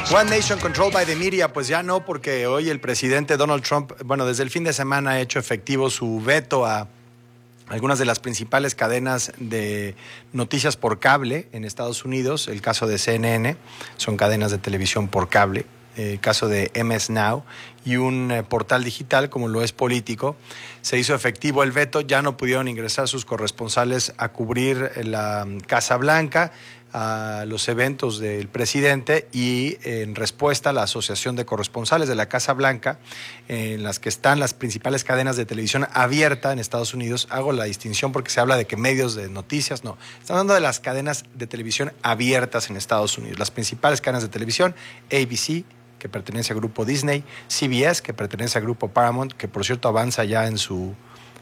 One Nation Controlled by the Media, pues ya no, porque hoy el presidente Donald Trump, bueno, desde el fin de semana ha hecho efectivo su veto a algunas de las principales cadenas de noticias por cable en Estados Unidos. El caso de CNN, son cadenas de televisión por cable. El caso de MS Now y un portal digital como lo es Político. Se hizo efectivo el veto, ya no pudieron ingresar sus corresponsales a cubrir la Casa Blanca, a los eventos del presidente, y en respuesta la Asociación de Corresponsales de la Casa Blanca, en las que están las principales cadenas de televisión abierta en Estados Unidos. Hago la distinción porque se habla de que medios de noticias, no, estamos hablando de las cadenas de televisión abiertas en Estados Unidos. Las principales cadenas de televisión: ABC, que pertenece al grupo Disney; CBS, que pertenece al grupo Paramount, que por cierto avanza ya en su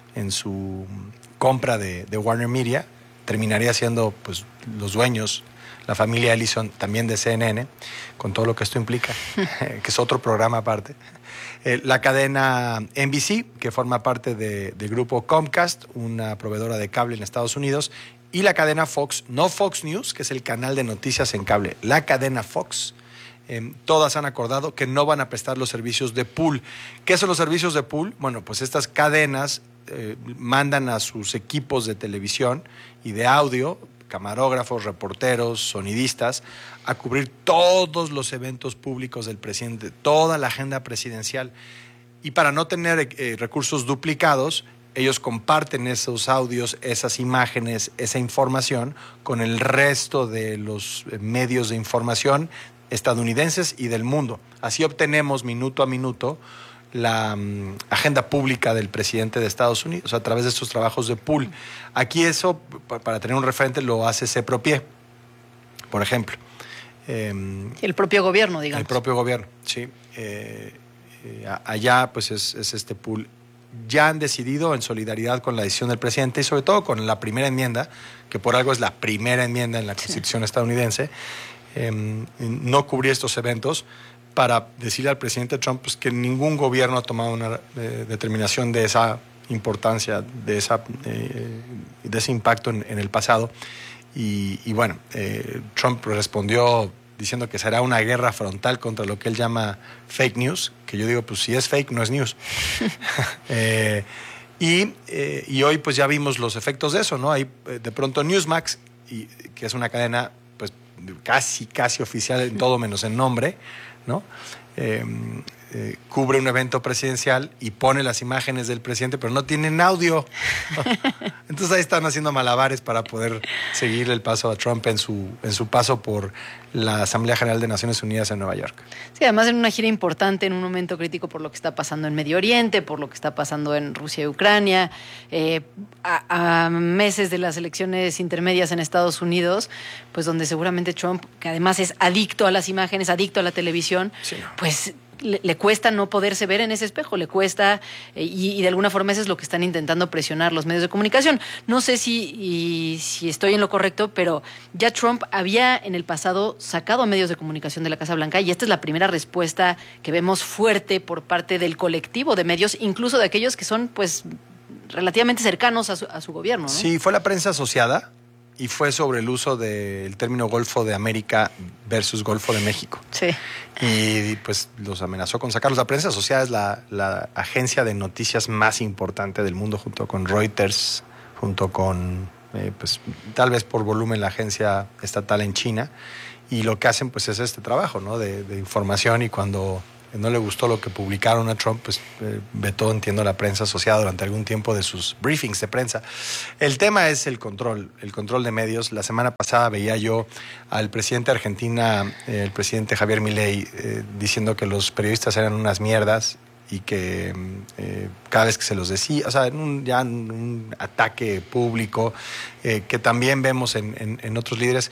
compra de Warner Media. Terminaría siendo pues los dueños, la familia Ellison, también de CNN, con todo lo que esto implica, que es otro programa aparte. La cadena NBC, que forma parte del grupo Comcast, una proveedora de cable en Estados Unidos, y la cadena Fox, no Fox News, que es el canal de noticias en cable, la cadena Fox. Todas han acordado que no van a prestar los servicios de pool. ¿Qué son los servicios de pool? Bueno, pues estas cadenas mandan a sus equipos de televisión y de audio, camarógrafos, reporteros, sonidistas, a cubrir todos los eventos públicos del presidente, toda la agenda presidencial. Y para no tener recursos duplicados, ellos comparten esos audios, esas imágenes, esa información con el resto de los medios de información estadounidenses y del mundo. Así obtenemos minuto a minuto la agenda pública del presidente de Estados Unidos a través de estos trabajos de pool. Aquí eso, para tener un referente, lo hace CEPROPIE, por ejemplo. El propio gobierno, digamos. El propio gobierno, sí. Allá pues es este pool. Ya han decidido, en solidaridad con la decisión del presidente y sobre todo con la primera enmienda, que por algo es la primera enmienda en la Constitución estadounidense, no cubrir estos eventos, para decirle al presidente Trump pues, que ningún gobierno ha tomado una determinación de esa importancia, de ese impacto en el pasado. Y bueno, Trump respondió diciendo que será una guerra frontal contra lo que él llama fake news, que yo digo, pues si es fake, no es news. Y hoy pues ya vimos los efectos de eso, ¿no? Hay de pronto Newsmax, que es una cadena pues casi oficial en todo menos en nombre, ¿no? Cubre un evento presidencial y pone las imágenes del presidente, pero no tienen audio. Entonces ahí están haciendo malabares para poder seguir el paso a Trump en su paso por la Asamblea General de Naciones Unidas en Nueva York. Sí, además en una gira importante, en un momento crítico por lo que está pasando en Medio Oriente, por lo que está pasando en Rusia y Ucrania, a meses de las elecciones intermedias en Estados Unidos, pues donde seguramente Trump, que además es adicto a las imágenes, adicto a la televisión, sí, pues le cuesta no poderse ver en ese espejo, le cuesta, y de alguna forma eso es lo que están intentando presionar los medios de comunicación. No sé si estoy en lo correcto, pero ya Trump había en el pasado sacado a medios de comunicación de la Casa Blanca, y esta es la primera respuesta que vemos fuerte por parte del colectivo de medios, incluso de aquellos que son pues relativamente cercanos a su gobierno, ¿no? Sí, fue la prensa asociada y fue sobre el uso del término Golfo de América versus Golfo de México. Sí. Y pues los amenazó con sacarlos. La prensa asociada es la agencia de noticias más importante del mundo, junto con Reuters, junto con, pues tal vez por volumen, la agencia estatal en China. Y lo que hacen pues es este trabajo, ¿no? de información, y cuando no le gustó lo que publicaron a Trump, pues vetó, entiendo, la prensa asociada durante algún tiempo de sus briefings de prensa. El tema es el control de medios. La semana pasada veía yo al presidente de Argentina, el presidente Javier Milei, diciendo que los periodistas eran unas mierdas y que cada vez que se los decía, o sea, un ataque público que también vemos en otros líderes.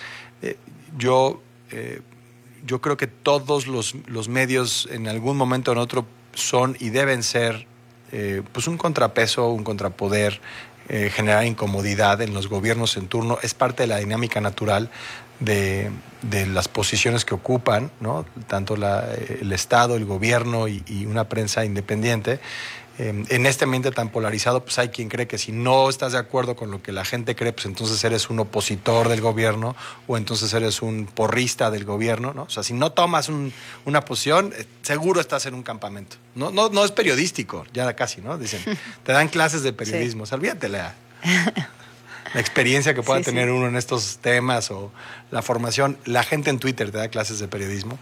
Yo creo que todos los medios en algún momento o en otro son y deben ser pues un contrapeso, un contrapoder, generar incomodidad en los gobiernos en turno. Es parte de la dinámica natural de las posiciones que ocupan, ¿no? Tanto el Estado, el gobierno y una prensa independiente. en este ambiente tan polarizado, pues hay quien cree que si no estás de acuerdo con lo que la gente cree, pues entonces eres un opositor del gobierno o entonces eres un porrista del gobierno, ¿no? O sea, si no tomas una posición, seguro estás en un campamento. No es periodístico, ya casi, ¿no? Dicen, te dan clases de periodismo, o sea, olvídate la experiencia que pueda tener uno en estos temas o la formación. La gente en Twitter te da clases de periodismo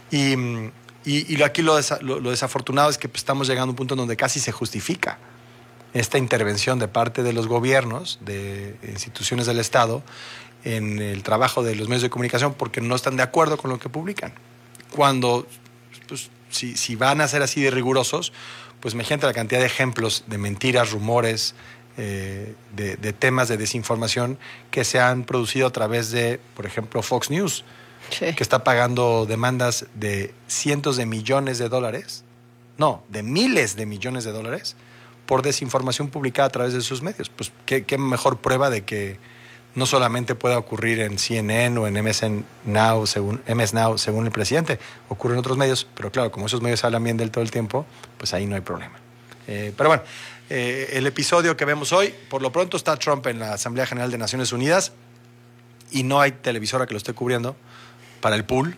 y aquí lo desafortunado es que pues, estamos llegando a un punto en donde casi se justifica esta intervención de parte de los gobiernos, de instituciones del Estado, en el trabajo de los medios de comunicación porque no están de acuerdo con lo que publican. Cuando, pues, si van a ser así de rigurosos, pues imagínate la cantidad de ejemplos de mentiras, rumores, de temas de desinformación que se han producido a través de, por ejemplo, Fox News, que está pagando demandas de cientos de millones de dólares, no, de miles de millones de dólares por desinformación publicada a través de sus medios. Pues qué mejor prueba de que no solamente pueda ocurrir en CNN o en MS Now, según el presidente, ocurre en otros medios, pero claro, como esos medios hablan bien del todo el tiempo, pues ahí no hay problema. Pero bueno, el episodio que vemos hoy, por lo pronto está Trump en la Asamblea General de Naciones Unidas y no hay televisora que lo esté cubriendo para el pool,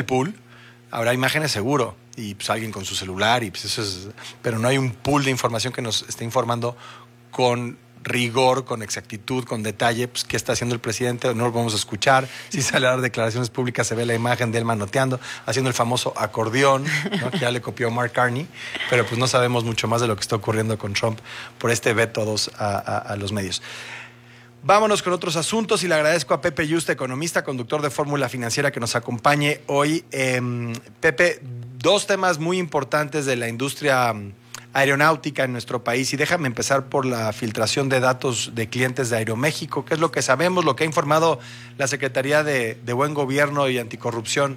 habrá imágenes seguro y pues alguien con su celular y pues eso es, pero no hay un pool de información que nos esté informando con rigor, con exactitud, con detalle, pues qué está haciendo el presidente, no lo vamos a escuchar, si sale a dar declaraciones públicas se ve la imagen de él manoteando, haciendo el famoso acordeón, ¿no? Que ya le copió Mark Carney, pero pues no sabemos mucho más de lo que está ocurriendo con Trump por este veto a los medios. Vámonos con otros asuntos y le agradezco a Pepe Yuste, economista, conductor de Fórmula Financiera, que nos acompañe hoy. Pepe, dos temas muy importantes de la industria aeronáutica en nuestro país y déjame empezar por la filtración de datos de clientes de Aeroméxico, que es lo que sabemos, lo que ha informado la Secretaría de Buen Gobierno y Anticorrupción.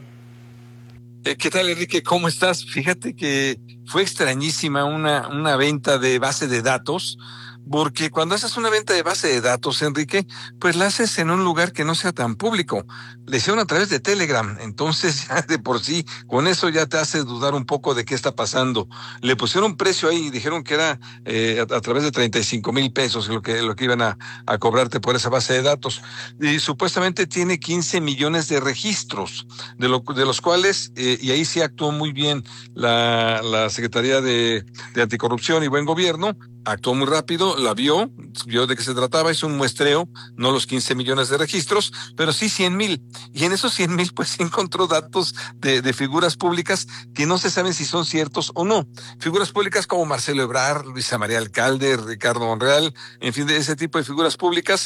¿Qué tal, Enrique? ¿Cómo estás? Fíjate que fue extrañísima una venta de base de datos, porque cuando haces una venta de base de datos, Enrique, pues la haces en un lugar que no sea tan público. Le hicieron a través de Telegram, entonces ya de por sí, con eso ya te hace dudar un poco de qué está pasando. Le pusieron un precio ahí y dijeron que era a través de 35,000 pesos lo que iban a cobrarte por esa base de datos. Y supuestamente tiene 15 millones de registros, de los cuales, y ahí sí actuó muy bien la Secretaría de Anticorrupción y Buen Gobierno, actuó muy rápido, la vio de qué se trataba, hizo un muestreo, no los 15 millones de registros, pero sí 100,000. Y en esos 100,000, pues encontró datos de figuras públicas que no se saben si son ciertos o no. Figuras públicas como Marcelo Ebrard, Luisa María Alcalde, Ricardo Monreal, en fin, de ese tipo de figuras públicas.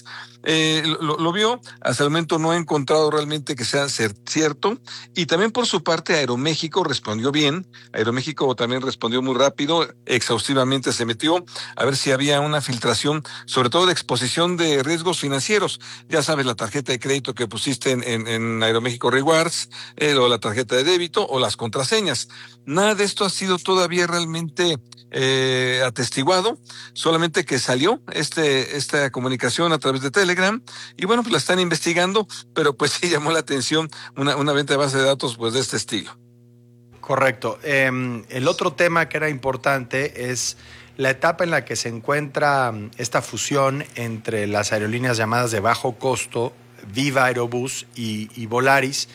Lo vio, hasta el momento no ha encontrado realmente que sea cierto. Y también por su parte Aeroméxico respondió bien. Aeroméxico también respondió muy rápido, exhaustivamente se metió a ver si había una filtración, sobre todo de exposición de riesgos financieros. Ya sabes, la tarjeta de crédito que pusiste en Aeroméxico Rewards, o la tarjeta de débito, o las contraseñas. Nada de esto ha sido todavía realmente atestiguado, solamente que salió esta comunicación a través de Telegram, y bueno, pues la están investigando, pero pues sí llamó la atención una venta de base de datos pues de este estilo. Correcto. El otro tema que era importante es la etapa en la que se encuentra esta fusión entre las aerolíneas llamadas de bajo costo, Viva Aerobús y Volaris,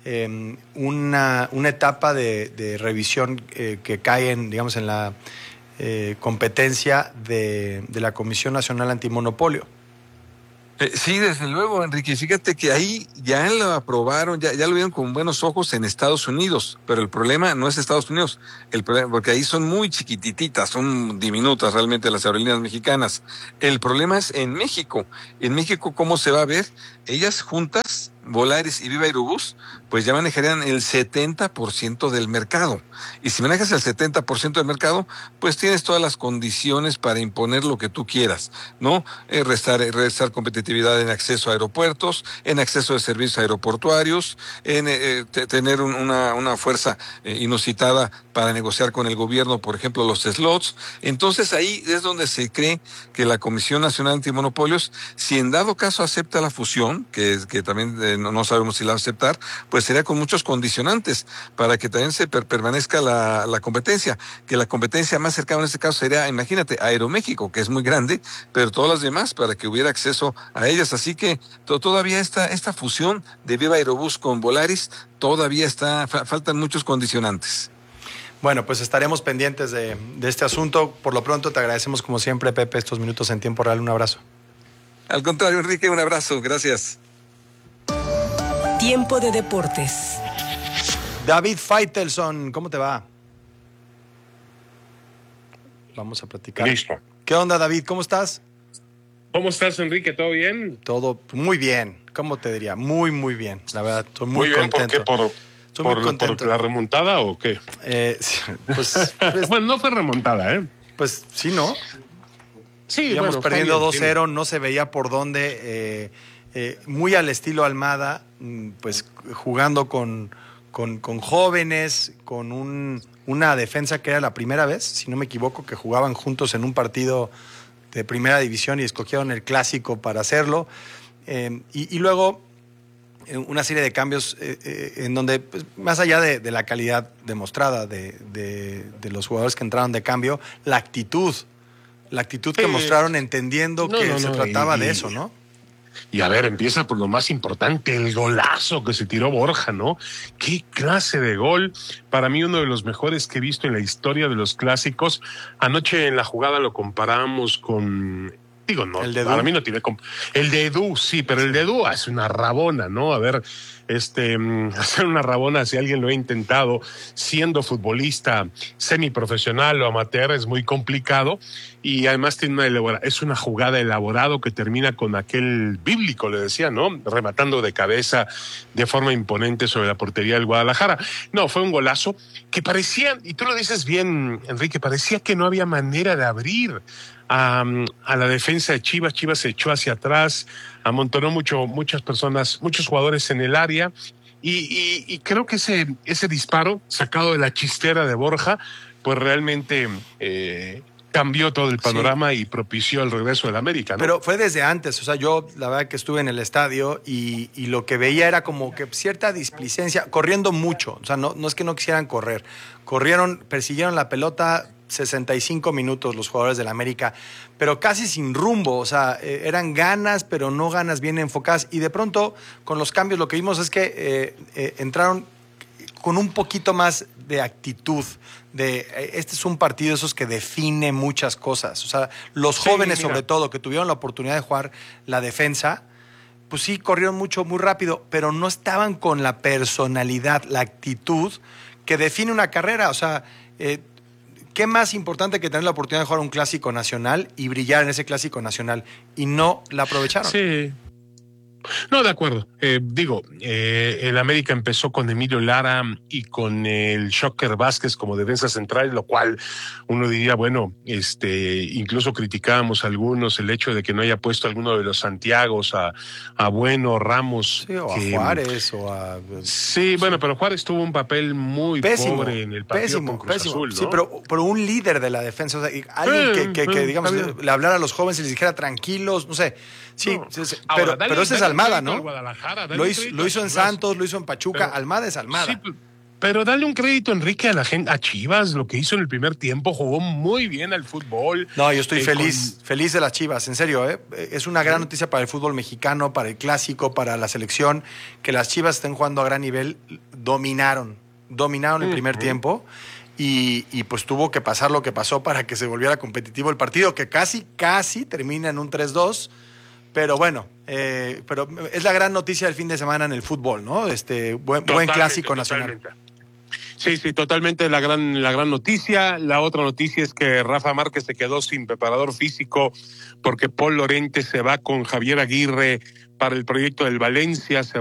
una etapa de revisión que cae en la competencia de la Comisión Nacional Antimonopolio. Sí, desde luego, Enrique. Fíjate que ahí ya lo aprobaron, ya lo vieron con buenos ojos en Estados Unidos, pero el problema no es Estados Unidos, el problema, porque ahí son muy chiquititas, son diminutas realmente las aerolíneas mexicanas. El problema es en México. En México, ¿cómo se va a ver? Ellas juntas, Volaris y Viva Aerobús, pues ya manejarían el 70% del mercado. Y si manejas el 70% del mercado, pues tienes todas las condiciones para imponer lo que tú quieras, ¿no? Restar competitividad en acceso a aeropuertos, en acceso de servicios aeroportuarios, en tener una fuerza inusitada para negociar con el gobierno, por ejemplo, los slots. Entonces ahí es donde se cree que la Comisión Nacional Antimonopolios, si en dado caso acepta la fusión, que también no sabemos si la va a aceptar, pues pues sería con muchos condicionantes para que también se permanezca la competencia, que la competencia más cercana en este caso sería, imagínate, Aeroméxico, que es muy grande, pero todas las demás para que hubiera acceso a ellas. Así que todavía esta fusión de Viva Aerobús con Volaris todavía faltan muchos condicionantes. Bueno, pues estaremos pendientes de este asunto. Por lo pronto te agradecemos como siempre, Pepe, estos minutos en tiempo real. Un abrazo. Al contrario, Enrique, un abrazo. Gracias. Tiempo de deportes. David Faitelson, ¿cómo te va? Vamos a platicar. Listo. ¿Qué onda, David? ¿Cómo estás? ¿Cómo estás, Enrique? ¿Todo bien? Todo muy bien. ¿Cómo te diría? Muy, muy bien. La verdad, estoy muy bien, contento. ¿por qué? Estoy muy contento. ¿Por la remontada o qué? Pues bueno, no fue remontada, ¿eh? Pues sí, ¿no? Sí, íbamos bueno, perdiendo bien, 2-0, no se veía por dónde. Muy al estilo Almada, pues jugando con jóvenes, con una defensa que era la primera vez, si no me equivoco, que jugaban juntos en un partido de primera división y escogieron el clásico para hacerlo. Y luego una serie de cambios en donde, pues, más allá de la calidad demostrada de los jugadores que entraron de cambio, la actitud que mostraron entendiendo que se trataba de eso, ¿no? Y a ver, empieza por lo más importante, el golazo que se tiró Borja, ¿no? Qué clase de gol. Para mí uno de los mejores que he visto en la historia de los clásicos. Anoche en la jugada lo comparamos con... Digo, no, para mí no tiene... El de Edu, sí, pero el de Edu es una rabona, ¿no? A ver, hacer una rabona, si alguien lo ha intentado, siendo futbolista semiprofesional o amateur, es muy complicado. Y además tiene es una jugada elaborado que termina con aquel bíblico, le decía, ¿no? Rematando de cabeza de forma imponente sobre la portería del Guadalajara. No, fue un golazo que parecía, y tú lo dices bien, Enrique, parecía que no había manera de abrir a la defensa de Chivas. Chivas se echó hacia atrás, amontonó muchas personas, muchos jugadores en el área, y creo que ese disparo sacado de la chistera de Borja, pues realmente cambió todo el panorama y propició el regreso del América, ¿no? Pero fue desde antes, o sea, yo la verdad que estuve en el estadio y lo que veía era como que cierta displicencia, corriendo mucho, o sea, no es que no quisieran correr, persiguieron la pelota 65 minutos los jugadores del América, pero casi sin rumbo, o sea, eran ganas, pero no ganas bien enfocadas, y de pronto con los cambios lo que vimos es que entraron con un poquito más de actitud, este es un partido esos que define muchas cosas, o sea, los jóvenes sobre todo que tuvieron la oportunidad de jugar la defensa, pues sí, corrieron mucho, muy rápido, pero no estaban con la personalidad, la actitud que define una carrera, o sea, ¿qué más importante que tener la oportunidad de jugar un clásico nacional y brillar en ese clásico nacional? Y no la aprovecharon. Sí. No, de acuerdo. El América empezó con Emilio Lara y con el Shocker Vázquez como defensa central, lo cual uno diría, bueno, incluso criticábamos a algunos el hecho de que no haya puesto alguno de los Santiagos a Bueno, Ramos. Sí, o a Juárez, o a... Sí, bueno, pero Juárez tuvo un papel muy pobre en el partido con Cruz Azul, ¿no? Sí, pero un líder de la defensa, o sea, alguien que digamos, le hablara a los jóvenes y les dijera tranquilos, no sé. Sí, no. Ahora, pero ese es Almada, ¿no? Lo hizo en Santos, lo hizo en Pachuca. Pero, Almada es Almada. Sí, pero dale un crédito, Enrique, a la gente, a Chivas, lo que hizo en el primer tiempo, jugó muy bien al fútbol. No, yo estoy feliz de las Chivas, en serio, es una gran noticia para el fútbol mexicano, para el clásico, para la selección, que las Chivas estén jugando a gran nivel. Dominaron el primer tiempo. Y pues tuvo que pasar lo que pasó para que se volviera competitivo el partido, que casi termina en un 3-2. Pero bueno, pero es la gran noticia del fin de semana en el fútbol, ¿no? Buen clásico nacional. Sí, totalmente la gran noticia. La otra noticia es que Rafa Márquez se quedó sin preparador físico porque Paul Lorente se va con Javier Aguirre para el proyecto del Valencia.